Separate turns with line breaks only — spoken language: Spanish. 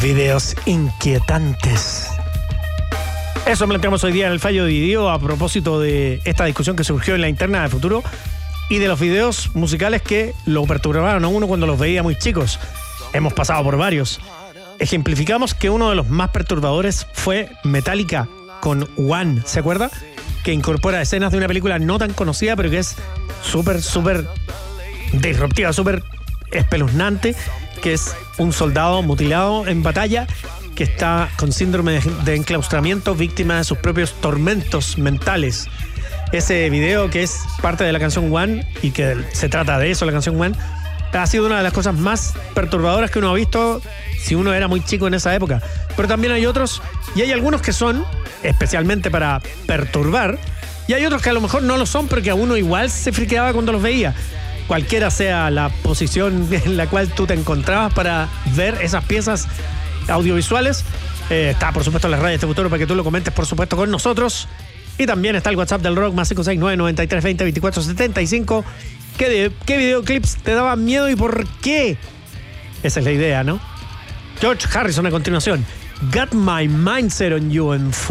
Videos inquietantes. Eso planteamos hoy día en el Fallo Dividido a propósito de esta discusión que surgió en la interna de Futuro y de los videos musicales que lo perturbaron a uno cuando los veía muy chicos. Hemos pasado por varios. Ejemplificamos que uno de los más perturbadores fue Metallica con One, ¿se acuerda? Que incorpora escenas de una película no tan conocida, pero que es súper disruptiva, súper espeluznante, que es un soldado mutilado en batalla que está con síndrome de enclaustramiento, víctima de sus propios tormentos mentales. Ese video, que es parte de la canción One y que se trata de eso, la canción One, ha sido una de las cosas más perturbadoras que uno ha visto si uno era muy chico en esa época. Pero también hay otros, y hay algunos que son especialmente para perturbar, y hay otros que a lo mejor no lo son, pero que a uno igual se friqueaba cuando los veía. Cualquiera sea la posición en la cual tú te encontrabas para ver esas piezas audiovisuales, está por supuesto en las redes de Futuro para que tú lo comentes, por supuesto, con nosotros. Y también está el WhatsApp del Rock, más 569-9320-2475. ¿Qué videoclips te daban miedo y por qué? Esa es la idea, ¿no? George Harrison a continuación. Got My Mindset on You en